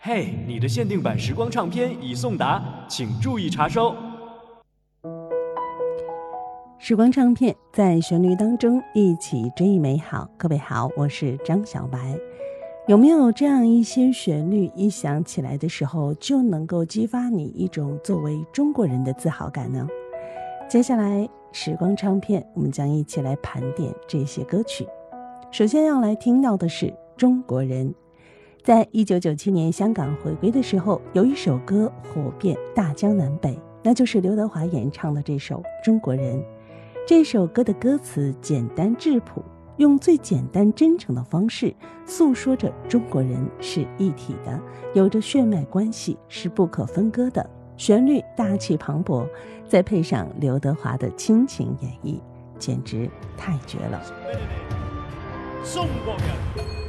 嘿，你的限定版时光唱片已送达，请注意查收。 时光唱片在旋律当中一起追忆美好。各位好，我是张小白。有没有这样一些旋律，一想起来的时候就能够激发你一种作为中国人的自豪感呢？接下来时光唱片我们将一起来盘点这些歌曲。首先要来听到的是《中国人》。在1997年香港回归的时候，有一首歌火遍大江南北，那就是刘德华演唱的这首《中国人》。这首歌的歌词简单质朴，用最简单真诚的方式诉说着中国人是一体的，有着血脉关系，是不可分割的。旋律大气磅礴，再配上刘德华的倾情演绎，简直太绝了。 中国人